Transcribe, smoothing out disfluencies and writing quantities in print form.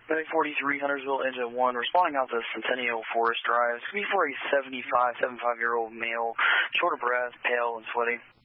Bay 43, Huntersville, Engine 1, responding out to Centennial Forest Drive. It's going to be for a 75-year-old male, short of breath, pale, and sweaty.